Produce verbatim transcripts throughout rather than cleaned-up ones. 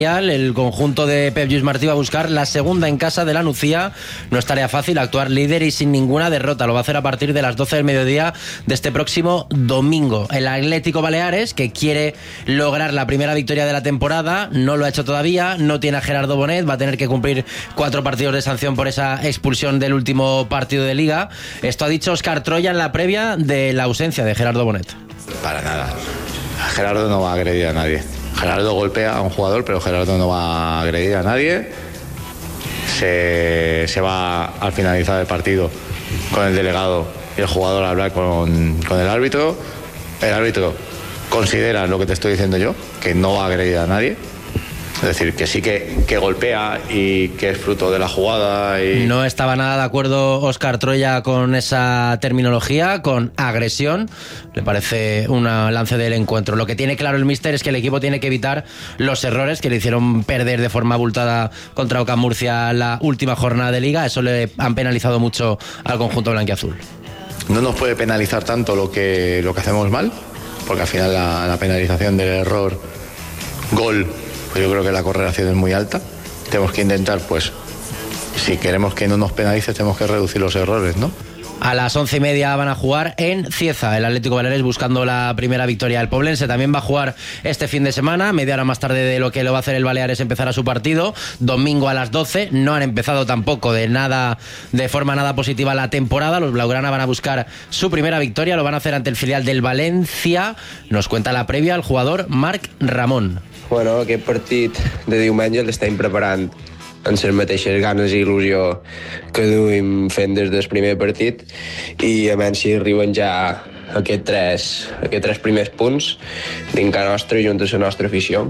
El conjunto de Pep Lluís Martí va a buscar la segunda en casa de la Nucía. No es tarea fácil actuar líder y sin ninguna derrota. Lo va a hacer a partir de las doce del mediodía de este próximo domingo. El Atlético Baleares, que quiere lograr la primera victoria de la temporada, no lo ha hecho todavía. No tiene a Gerardo Bonet, va a tener que cumplir cuatro partidos de sanción por esa expulsión del último partido de Liga. Esto ha dicho Óscar Troya en la previa de la ausencia de Gerardo Bonet. Para nada. Gerardo no va a agredir a nadie. Gerardo golpea a un jugador, pero Gerardo no va a agredir a nadie. Se, se va al finalizar el partido con el delegado y el jugador a hablar con, con el árbitro. El árbitro considera lo que te estoy diciendo yo, que no va a agredir a nadie. Es decir, que sí que, que golpea y que es fruto de la jugada. Y... No estaba nada de acuerdo Óscar Troya con esa terminología, con agresión. Le parece un lance del encuentro. Lo que tiene claro el míster es que el equipo tiene que evitar los errores que le hicieron perder de forma abultada contra Ocam Murcia la última jornada de Liga. Eso le han penalizado mucho al conjunto blanquiazul. No nos puede penalizar tanto lo que, lo que hacemos mal, porque al final la, la penalización del error gol, pues yo creo que la correlación es muy alta. Tenemos que intentar, pues, si queremos que no nos penalice, tenemos que reducir los errores, ¿no? A las once y media van a jugar en Cieza, el Atlético Baleares buscando la primera victoria. El Poblense también va a jugar este fin de semana, media hora más tarde de lo que lo va a hacer el Baleares empezará su partido, domingo a las doce. No han empezado tampoco de nada, de forma nada positiva la temporada. Los blaugrana van a buscar su primera victoria, lo van a hacer ante el filial del Valencia. Nos cuenta la previa el jugador Marc Ramon. Bueno, aquest partit de diumenge l'estem preparant amb les mateixes ganes i il·lusió que duim fent des del primer partit i a menys si arriben ja aquests tres, aquests tres primers punts dins casa nostra i junt a la nostra afició.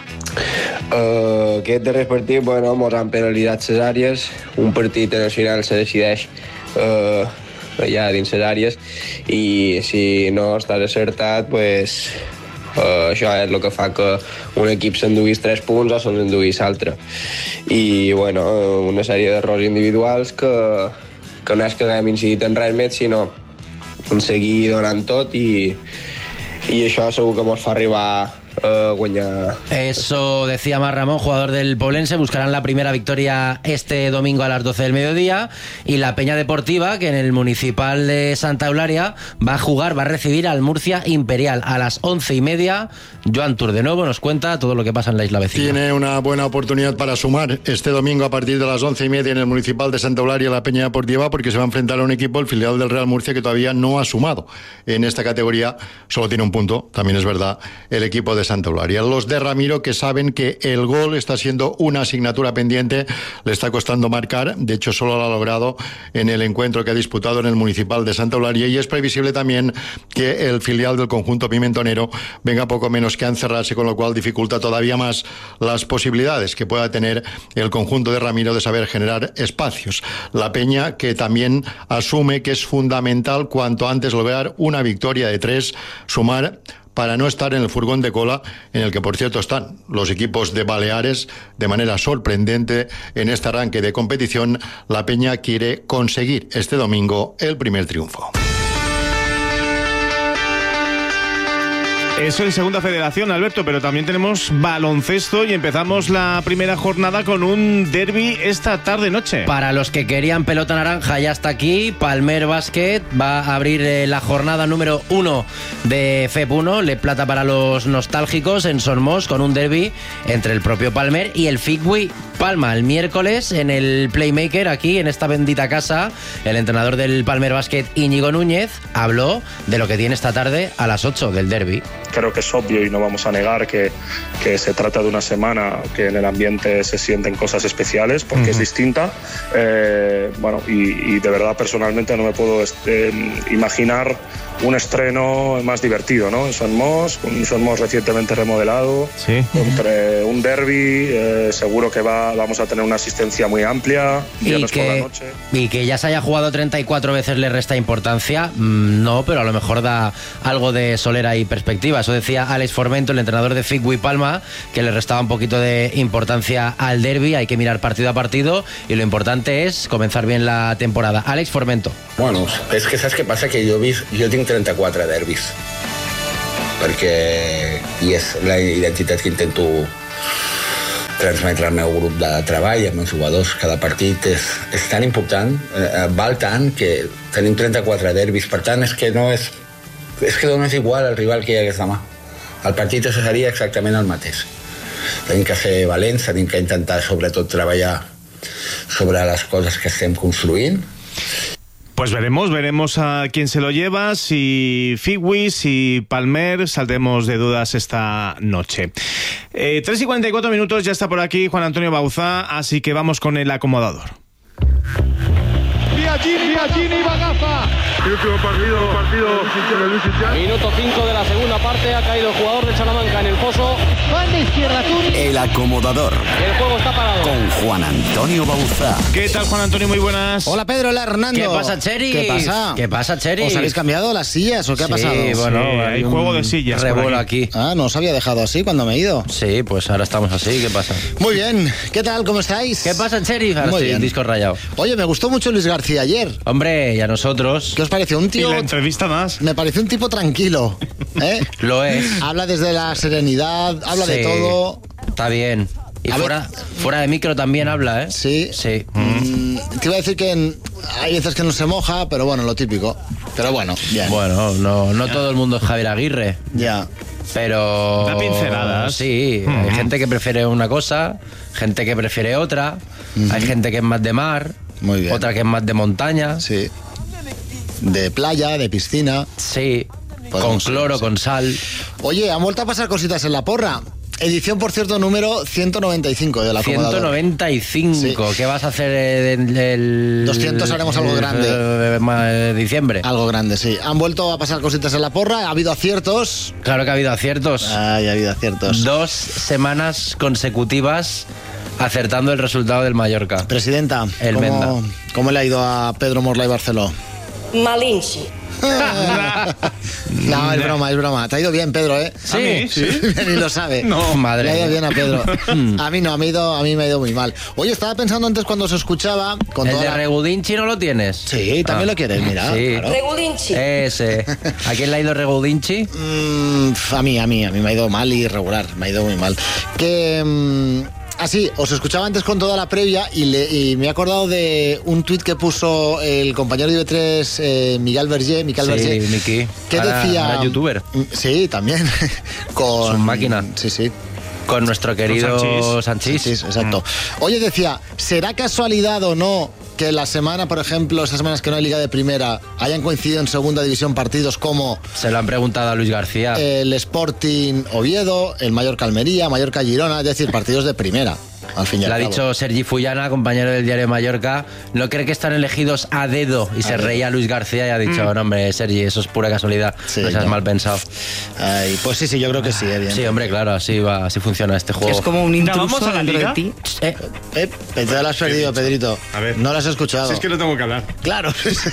Uh, aquest darrer partit, bueno, mos han penalitzat les àrees, un partit en el final se decideix uh, allà dins les àrees i si no estàs acertat, pues... Uh, això és el que fa que un equip s'enduguís tres punts o se'n enduguís altre. I bueno, una sèrie d'errors individuals que, que no és que haguem incidit en res més, sinó en seguir donant tot i, i això segur que mos fa arribar a guanyar. Eso decía Marc Ramon, jugador del Poblense. Buscarán la primera victoria este domingo a las doce del mediodía. Y la Peña Deportiva, que en el Municipal de Santa Eulalia va a jugar, va a recibir al Murcia Imperial a las once y media. Joan Tour de nuevo nos cuenta todo lo que pasa en la isla vecina. Tiene una buena oportunidad para sumar este domingo a partir de las once y media en el Municipal de Santa Eulalia la Peña Deportiva, porque se va a enfrentar a un equipo, el filial del Real Murcia, que todavía no ha sumado en esta categoría. Solo tiene un punto, también es verdad, el equipo de Santa Eulalia. Los de Ramiro, que saben que el gol está siendo una asignatura pendiente, le está costando marcar. De hecho, solo lo ha logrado en el encuentro que ha disputado en el Municipal de Santa Eulalia, y es previsible también que el filial del conjunto pimentonero venga poco menos que a encerrarse, con lo cual dificulta todavía más las posibilidades que pueda tener el conjunto de Ramiro de saber generar espacios. La Peña, que también asume que es fundamental cuanto antes lograr una victoria de tres, sumar para no estar en el furgón de cola, en el que por cierto están los equipos de Baleares de manera sorprendente en este arranque de competición. La Peña quiere conseguir este domingo el primer triunfo. Eso en Segunda Federación, Alberto, pero también tenemos baloncesto y empezamos la primera jornada con un derbi esta tarde-noche. Para los que querían pelota naranja, ya está aquí. Palmer Basket va a abrir eh, la jornada número uno de F E P uno. Le plata para los nostálgicos en Somos, con un derbi entre el propio Palmer y el Figui Palma. El miércoles en el Playmaker, aquí en esta bendita casa, el entrenador del Palmer Basket, Íñigo Núñez, habló de lo que tiene esta tarde a las ocho del derbi. Creo que es obvio y no vamos a negar que, que se trata de una semana que en el ambiente se sienten cosas especiales porque uh-huh. es distinta. Eh, bueno, y, y de verdad personalmente no me puedo este, imaginar un estreno más divertido, ¿no? En Son Mos, un Son Mos recientemente remodelado, sí. Entre un derbi, eh, seguro que va, vamos a tener una asistencia muy amplia, viernes por la noche. Y que ya se haya jugado treinta y cuatro veces le resta importancia, no, pero a lo mejor da algo de solera y perspectiva. Eso decía Alex Formento, el entrenador de Figui Palma, que le restaba un poquito de importancia al derbi. Hay que mirar partido a partido y lo importante es comenzar bien la temporada. Alex Formento. Bueno, és que saps què passa? Que jo, vis, jo tinc trenta-quatre derbis perquè i és la identitat que intento transmetre al meu grup de treball, als meus jugadors. Cada partit és, és tan important, eh, val tant, que tenim trenta-quatre derbis. Per tant, és que no és... És que no és igual el rival que hi hagués demà. El partit seria exactament el mateix. Tenim que ser valents, tenim que intentar sobretot treballar sobre les coses que estem construint. Pues veremos, veremos a quién se lo lleva, si Figui, si Palmer, saldremos de dudas esta noche. Eh, tres y cuarenta y cuatro minutos, ya está por aquí Juan Antonio Bauzá, así que vamos con el acomodador. Biagini, Biagini, Bagaza. El último partido, partido Minuto cinco de la segunda parte, ha caído el jugador de Salamanca en el foso. Banda izquierda, Turi. El acomodador. El juego está parado. Con Juan Antonio Bauzá. ¿Qué tal, Juan Antonio? Muy buenas. Hola, Pedro. Hola, Hernando. ¿Qué pasa, Cheri? ¿Qué pasa? ¿Qué pasa, Cheri? ¿Os habéis cambiado las sillas o qué sí, ha pasado? Bueno, sí, hay un juego de sillas. Revuelo aquí. aquí. Ah, ¿no os había dejado así cuando me he ido? Sí, pues ahora estamos así. ¿Qué pasa? Muy bien. ¿Qué tal? ¿Cómo estáis? ¿Qué pasa, Cheri? Ahora Muy sí, bien. disco rayado. Oye, me gustó mucho Luis García ayer. Hombre, y a nosotros. ¿Qué os pareció? Un tío... Y la entrevista más. Me pareció un tipo tranquilo, ¿eh? Lo es. Habla desde la serenidad, habla Sí, de todo. Está bien. Y A fuera, fuera de micro también habla, ¿eh? Sí. Sí. Mm, te iba a decir que en- hay veces que no se moja, pero bueno, lo típico. Pero bueno, bien. Bueno, no, no todo el mundo es Javier Aguirre. Ya. Pero... Da pinceladas. Sí, Mm. hay gente que prefiere una cosa, gente que prefiere otra, hay gente que es más de mar, Muy bien. otra que es más de montaña. Sí. De playa, de piscina. Sí, con Podemos cloro, ir, sí. con sal. Oye, han vuelto a pasar cositas en la porra. Edición, por cierto, número ciento noventa y cinco de la ciento noventa y cinco. ¿Qué vas a hacer el, el- doscientos haremos algo grande. eh, ma- eh, diciembre? Algo grande, sí. Han vuelto a pasar cositas en la porra, ha habido aciertos. Claro que ha habido aciertos. Ay, ha habido aciertos. Dos semanas consecutivas acertando el resultado del Mallorca. Presidenta, El ¿cómo, Menda. ¿cómo le ha ido a Pedro Morla y Barceló? Malinche. No, es broma, es broma. Te ha ido bien, Pedro, ¿eh? Sí, sí. Ni lo sabe. No, madre Le ha ido mía. bien a Pedro. A mí no, a mí, do- a mí me ha ido muy mal. Oye, estaba pensando antes cuando se escuchaba... Con ¿El toda de la- Regudinchi no lo tienes? Sí, también lo quieres, mira. Sí. Claro. Regulinchi. Ese. ¿A quién le ha ido Regudinchi? Mm, a mí, a mí, a mí me ha ido mal y irregular, me ha ido muy mal. Que... mm, así, os escuchaba antes con toda la previa y, le- y me he acordado de un tuit que puso el compañero de I B tres, eh, Miguel Berger, Miquel Sí, Berger, Miki. que Ahora- decía... ahora youtuber. Mm, Sí, también. Con... Su máquina. Sí, sí. Con nuestro querido Sanchís. Sanchís. Sí, exacto. Oye, decía, ¿será casualidad o no que la semana, por ejemplo, esas semanas que no hay Liga de Primera, hayan coincidido en Segunda División partidos como Se lo han preguntado a Luis García. el Sporting Oviedo, el Mallorca Almería, Mallorca Girona, es decir, partidos de Primera, al fin y al Le ha cabo. dicho Sergi Fullana, compañero del diario Mallorca, no cree que están elegidos a dedo. Y se dedo. reía Luis García y ha dicho, no, hombre, Sergi, eso es pura casualidad. Sí, no seas no. mal pensado. Ay, pues sí, sí, yo creo que sí, eh, bien. Sí, hombre, claro, así va, así funciona este juego. Es como un ¿Ya intruso vamos a la dentro liga? de ti. Eh, Eh, te lo has perdido, Pedrito. A ver. No lo has escuchado. Si es que no tengo que hablar. Claro.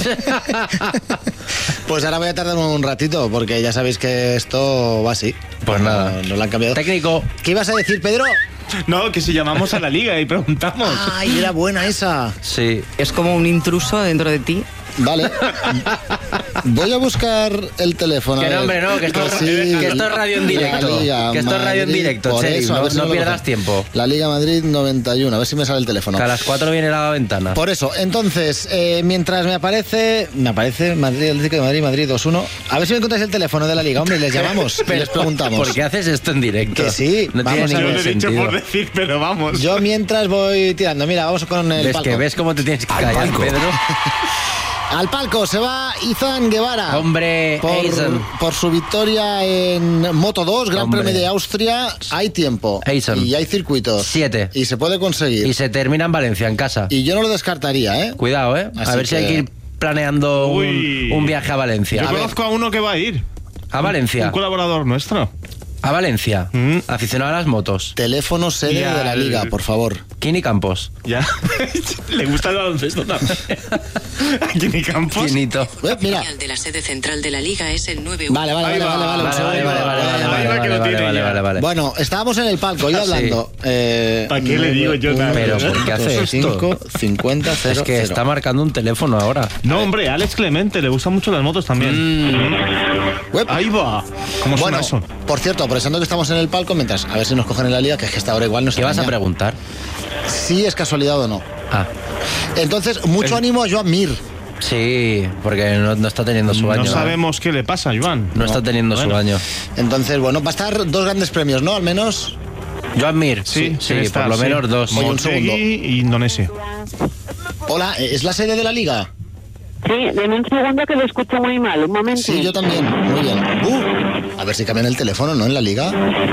Pues ahora voy a tardar un ratito, porque ya sabéis que esto va así. Pues nada. No, no lo han cambiado. técnico. ¿Qué ibas a decir, Pedro? No, que si llamamos a la liga y preguntamos. Ay, era buena esa. Sí. Es como un intruso dentro de ti. Vale. Voy a buscar el teléfono. Que a no, ver. hombre, no, que esto, es- Sí, que esto es radio en directo. la Liga Que esto es radio en Madrid, directo, por Cheri, eso, a no, ver si no me lo pierdas cojo. tiempo. La Liga Madrid noventa y uno, a ver si me sale el teléfono. Que a las cuatro viene la ventana. Por eso, entonces, eh, mientras me aparece, me aparece Madrid, Atlético de Madrid, Madrid dos uno. A ver si me encontráis el teléfono de la Liga, hombre, y les llamamos y les preguntamos. ¿Por qué haces esto en directo? Que sí, no vamos tiene a Yo ningún lo he dicho sentido. por decir, pero vamos. Yo mientras voy tirando, mira, vamos con el ¿Ves palco. que ves cómo te tienes que Al callar, palco. Pedro? Al palco se va Izan Guevara. Hombre, por, Eisen. por su victoria en Moto dos, Gran Hombre. Premio de Austria, hay tiempo. Eisen. Y hay circuitos. Siete. Y se puede conseguir. Y se termina en Valencia, en casa. Y yo no lo descartaría, ¿eh? Cuidado, ¿eh? A Así ver si hay que- que ir planeando un, Uy. un viaje a Valencia. Yo A, ver, conozco a uno que va a ir. a Valencia. Un colaborador nuestro. A Valencia. Mm. Aficionado a las motos. Teléfono sede Y de la al- Liga, por favor. Kini Campos. Ya. Le gusta el baloncesto también. Aquí ni Campos. Quinito. Eh, mira. El de la sede central de la Liga es el nueve. Vale, vale, Ahí vale, va. vale, vale, un Vale, vale, segundo. vale, vale, vale, Ahí vale, va que vale, lo vale, tiene vale, ya. vale, vale. Bueno, estábamos en el palco, yo Sí. hablando. Eh, ¿Para qué le digo yo nada? Pero, ¿por qué hace esto? cinco, cincuenta, cero, Es que cero. está marcando un teléfono ahora. No, hombre, Alex Clemente, le gustan mucho las motos también. Uep. Ahí va. ¿Cómo suena Bueno, eso? por cierto, aprovechando que estamos en el palco, mientras a ver si nos cogen en la liga, que es que esta hora igual no se. ¿Qué vas a preguntar? Si es casualidad o no. Ah. Entonces, mucho El... ánimo a Joan Mir. Sí, porque no, no está teniendo su año. No sabemos qué le pasa, Joan. No, no está teniendo bueno. su año. Entonces, bueno, va a estar dos grandes premios, ¿no? Al menos. Joan Mir, sí, sí, sí estar, por lo sí. menos dos. Oye, un segundo. Y Indonesia. Hola, ¿es la sede de la liga? Sí, denme un segundo que lo escucho muy mal, un momento. Sí, yo también, muy bien. Uh, a ver si cambian el teléfono, ¿no? En la liga.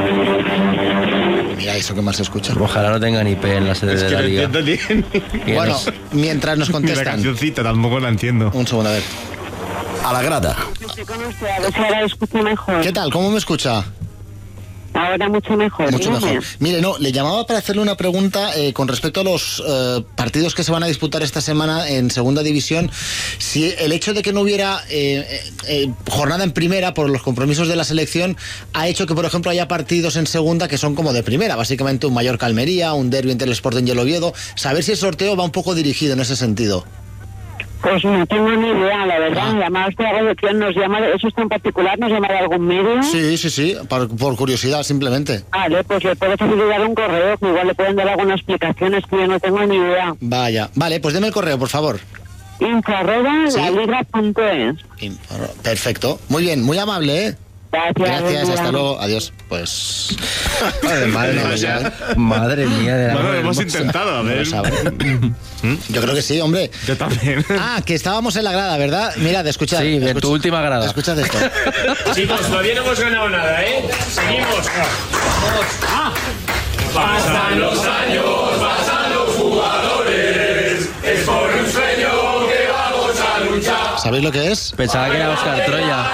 Mira eso que más se escucha. Ojalá no tengan I P en la sede es de que la no liga. Entiendo bien. Bueno, mientras nos contestan. Ni la cancioncita tampoco la entiendo. Un segundo, a ver. A la grada. A ver si ahora escucho mejor. ¿Qué tal? ¿Cómo me escucha? Ahora mucho mejor. Mucho dígame. mejor. Mire, no, le llamaba para hacerle una pregunta eh, con respecto a los eh, partidos que se van a disputar esta semana en Segunda División. Si el hecho de que no hubiera eh, eh, jornada en Primera por los compromisos de la selección ha hecho que, por ejemplo, haya partidos en Segunda que son como de Primera, básicamente un Mallorca-Almería, un derbi entre el Sporting y el Oviedo. Saber si el sorteo va un poco dirigido en ese sentido. Pues no tengo ni idea, la verdad. Ah. Llamados de la redacción, nos llama, ¿eso está en particular? ¿Nos llama de algún medio? Sí, sí, sí, por, por curiosidad, simplemente. Vale, pues le puedo facilitar un correo, que igual le pueden dar algunas explicaciones que yo no tengo ni idea. Vaya, vale, pues deme el correo, por favor. info arroba ¿Sí? la liga punto es. Perfecto, muy bien, muy amable, ¿eh? Gracias. Gracias, hasta luego, adiós. Pues. Madre, madre, o sea, madre mía de la bueno, madre hemos hermosa. intentado, a ver. Yo creo que sí, hombre. Yo también. Ah, que estábamos en la grada, ¿verdad? Mira, de escuchar. Sí, en tu última grada. Escuchad esto. Chicos, todavía no hemos ganado nada, ¿eh? Seguimos. Ah. Pasan los años, pasan los jugadores. Es por un sueño que vamos a luchar. ¿Sabéis lo que es? Pensaba que era Oscar Troya.